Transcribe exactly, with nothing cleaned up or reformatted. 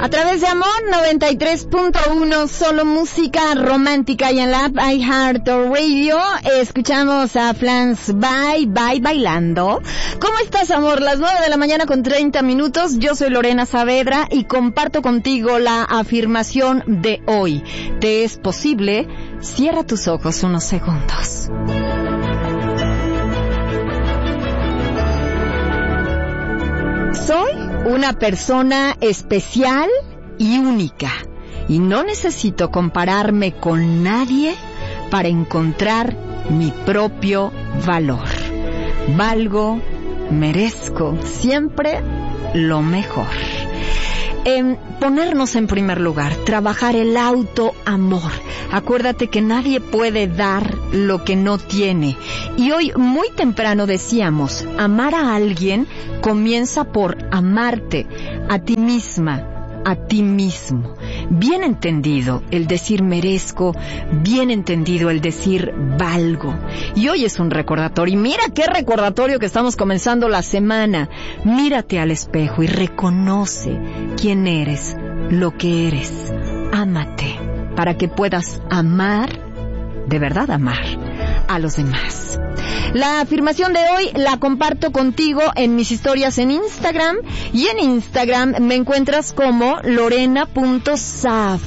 A través de Amor noventa y tres punto uno, solo música romántica, y en la app iHeartRadio escuchamos a Flans Bye Bye Bailando. ¿Cómo estás, amor? Las nueve de la mañana con treinta minutos. Yo soy Lorena Saavedra y comparto contigo la afirmación de hoy. ¿Te es posible? Cierra tus ojos unos segundos. Soy una persona especial y única, y no necesito compararme con nadie para encontrar mi propio valor. Valgo, merezco siempre lo mejor. En ponernos en primer lugar, trabajar el autoamor. Acuérdate que nadie puede dar lo que no tiene. Y hoy muy temprano decíamos, amar a alguien comienza por amarte a ti misma, a ti mismo. Bien entendido el decir merezco, bien entendido el decir valgo. Y hoy es un recordatorio, y mira qué recordatorio que estamos comenzando la semana. Mírate al espejo y reconoce quién eres, lo que eres. Ámate para que puedas amar, de verdad amar, a los demás. La afirmación de hoy la comparto contigo en mis historias en Instagram, y en Instagram me encuentras como lorena punto saf.